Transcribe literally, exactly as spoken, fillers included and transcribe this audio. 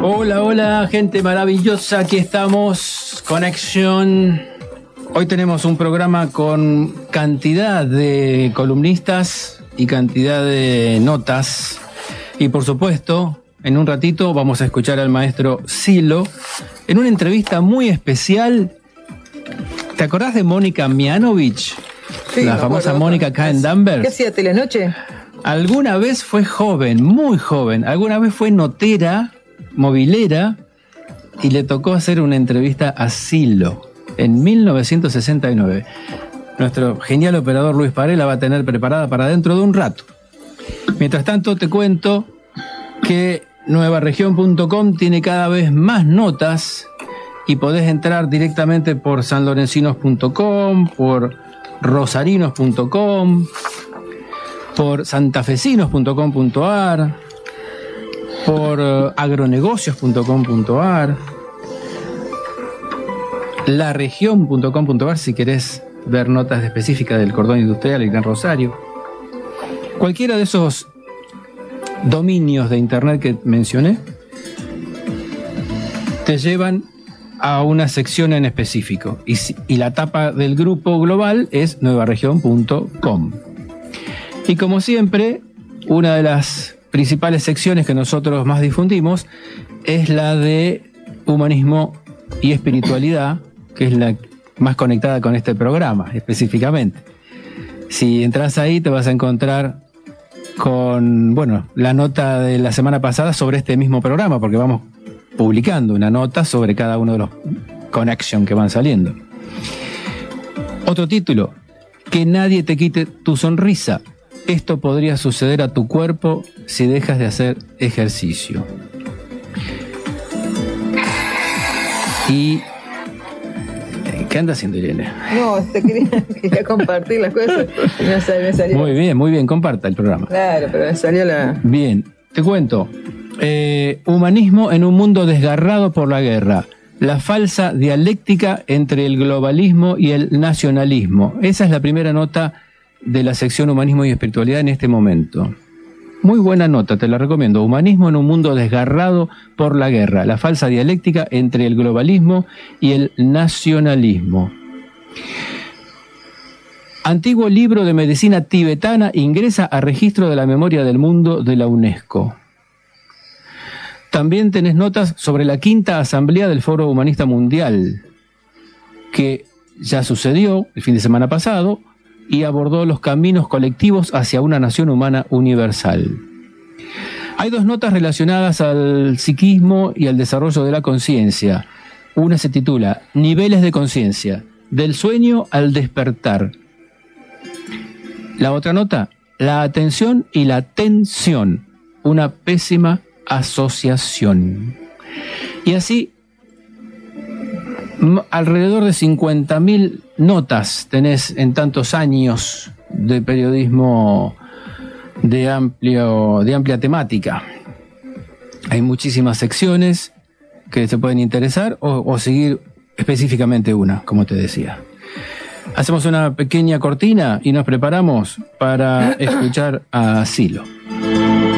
Hola, hola, gente maravillosa, aquí estamos, Conexión. Hoy tenemos un programa con cantidad de columnistas y cantidad de notas. Y por supuesto, en un ratito vamos a escuchar al maestro Silo en una entrevista muy especial. ¿Te acordás de Mónica Mianovich? Sí, la famosa acuerdo, Mónica acá en Danvers. ¿Qué hacía, Telenoche? Alguna vez fue joven, muy joven. Alguna vez fue notera, movilera, y le tocó hacer una entrevista a Silo en mil novecientos sesenta y nueve. Nuestro genial operador Luis Paré la va a tener preparada para dentro de un rato. Mientras tanto, te cuento que nueva región punto com tiene cada vez más notas y podés entrar directamente por sanlorencinos punto com, por rosarinos punto com, por santafesinos punto com punto ar, por agronegocios punto com punto ar, la región punto com punto ar si querés ver notas específicas del cordón industrial y Gran Rosario. Cualquiera de esos dominios de internet que mencioné te llevan a una sección en específico y, y la tapa del grupo global es nueva región punto com. Y como siempre, una de las principales secciones que nosotros más difundimos es la de humanismo y espiritualidad, que es la más conectada con este programa específicamente. Si entras ahí te vas a encontrar con, bueno, la nota de la semana pasada sobre este mismo programa, porque vamos publicando una nota sobre cada uno de los Connection que van saliendo. Otro título: que nadie te quite tu sonrisa. Esto podría suceder a tu cuerpo si dejas de hacer ejercicio. Y ¿qué anda haciendo Irene? No, te quería, quería compartir las cosas y no sal, me salió. Muy bien, muy bien, comparta el programa. Claro, pero me salió la... Bien, te cuento. Eh, humanismo en un mundo desgarrado por la guerra. La falsa dialéctica entre el globalismo y el nacionalismo. Esa es la primera nota de la sección Humanismo y Espiritualidad en este momento. Muy buena nota, te la recomiendo. Humanismo en un mundo desgarrado por la guerra. La falsa dialéctica entre el globalismo y el nacionalismo. Antiguo libro de medicina tibetana ingresa a registro de la memoria del mundo de la UNESCO. También tenés notas sobre la quinta asamblea del Foro Humanista Mundial, que ya sucedió el fin de semana pasado y abordó los caminos colectivos hacia una nación humana universal. Hay dos notas relacionadas al psiquismo y al desarrollo de la conciencia. Una se titula Niveles de conciencia, del sueño al despertar. La otra nota, la atención y la tensión, una pésima asociación. Y así, alrededor de cincuenta mil notas tenés en tantos años de periodismo de, amplio, de amplia temática. Hay muchísimas secciones que se pueden interesar o, o seguir específicamente una, como te decía. Hacemos una pequeña cortina y nos preparamos para escuchar a Silo.